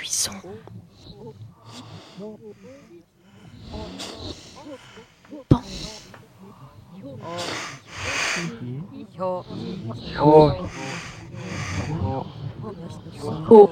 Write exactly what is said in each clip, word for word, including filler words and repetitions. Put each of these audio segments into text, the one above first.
puissant. Pan. Oh.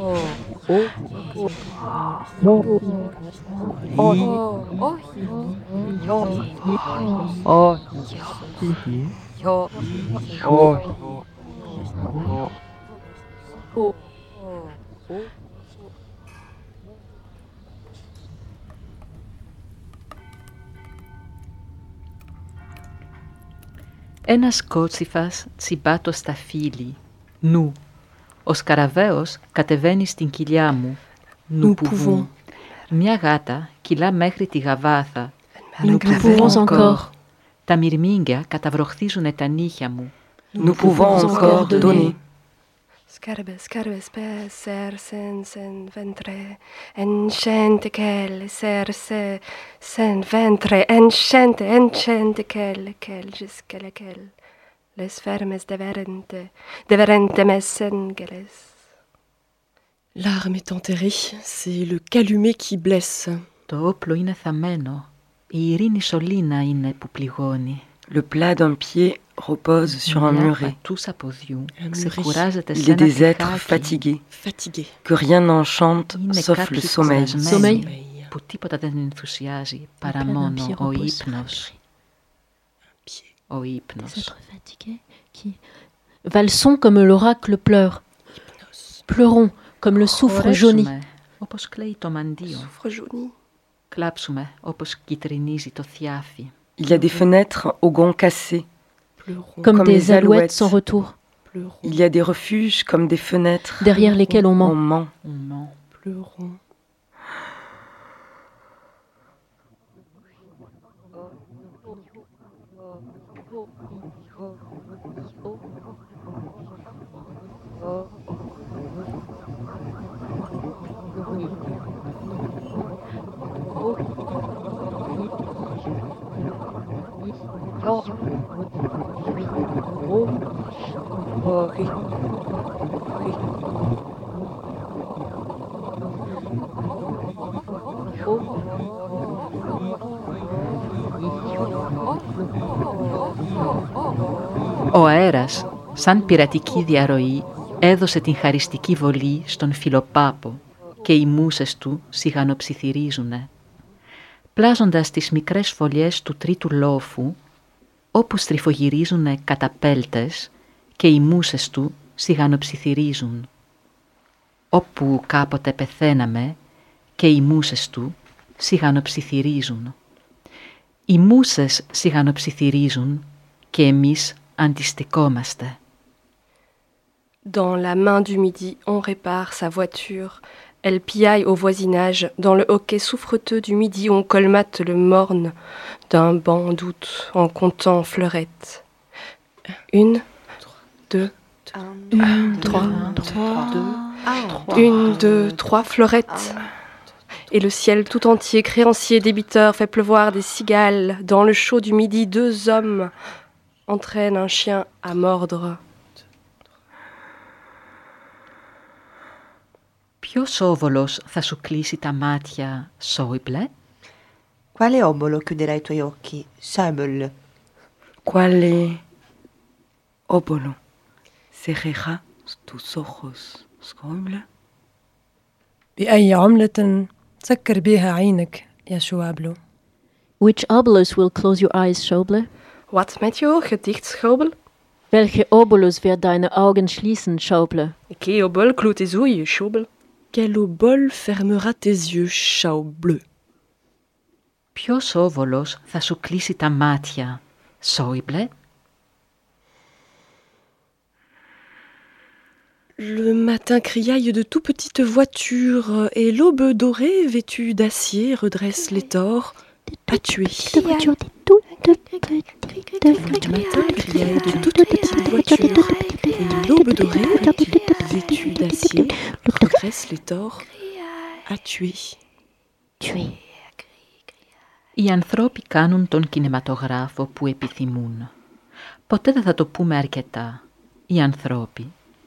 Ένας κότσιφας τσιμπά το σταφύλι. Νου. Ο σκαραβαίος κατεβαίνει στην κοιλιά μου. Νου ποuvons. Μια γάτα κυλά μέχρι τη γαβάθα. Nous pouvons encore. Τα μυρμήγκια καταβροχθίζουνε τα νύχια μου. Nous pouvons encore donner. Scarbe, scarbe, spe, ser, sen, sen, ventre, encente quelle, ser, se, sen, ventre, encente, encente quelle, quelle, jusqu'à laquelle, les fermes deverente, deverente mes engeles. L'arme est enterrée, c'est le calumet qui blesse. Το όπλο είναι θαμμένο. Η ειρήνη σωλήνα είναι που πληγώνει. Le plat d'un pied repose sur un muret. Il est des êtres fatigués, fatigués, que rien n'enchante sauf le sommeil. Sommeil. Που τίποτα δεν ενθουσιάζει παρά μόνο ο ύπνος. Ο ύπνος. Des êtres fatigués qui valsons comme l'oracle pleure. Pleurons comme le soufre jauni. Όπως κλαίει το μαντίο. Κλάψουμε όπως κυτρινίζει το θιάφι. Il y a des fenêtres aux gonds cassés, comme, comme des alouettes sans retour. Il y a des refuges comme des fenêtres derrière lesquelles on ment. On ment. On ment. Pleurons. Ο αέρας, σαν πειρατική διαρροή, έδωσε την χαριστική βολή στον Φιλοπάπο και οι μούσες του σιγανοψιθυρίζουνε. Πλάζοντας τις μικρές φωλιές του τρίτου λόφου, όπου στριφογυρίζουνε καταπέλτες και οι μούσες του σιγανοψιθυρίζουν. Όπου κάποτε πεθαίναμε και οι μούσες του σιγανοψιθυρίζουν. Οι μούσες σιγανοψιθυρίζουν και εμείς αντιστεκόμαστε. Dans la main du midi, on répare sa voiture. Elle piaille au voisinage. Dans le hoquet souffreteux du midi, on colmate le morne d'un banc d'août en comptant fleurettes. Une, deux, Une, trois, trois, deux, une, deux, trois fleurettes. Et le ciel tout entier, créancier, débiteur, fait pleuvoir des cigales. Dans le chaud du midi, deux hommes entraînent un chien à mordre. Ποιος όβολος θα σου κλείσει τα μάτια, Σόιμπλε? Quale obolo chiuderà i tuoi occhi, Schäuble? Quale obolo cerrerà tus ojos, Schäuble? بأي عملة تسكر بها عينك يا شوابلو؟ Which obolus will close your eyes, Schäuble? Wat met je ogen dicht, Schäuble? Welche obolus wird deine Augen schließen, Schäuble? Quel obol clôt tes yeux, Schäuble? Quel obol fermera tes yeux, Schäuble? Ποιος όβολος θα σου κλείσει τα μάτια, Σόιμπλε? Le matin criaille de tout petites voitures et l'aube dorée vêtue d'acier redresse les torts à tuer. De voitures, des toutes Le matin criaille de toutes petites voitures et l'aube dorée vêtue d'acier redresse les torts à tuer. tuer. Οι ανθρώποι κάνουν τον κινηματογράφο που επιθυμούν. Ποτέ δεν θα το πούμε αρκετά. Οι ανθρώποι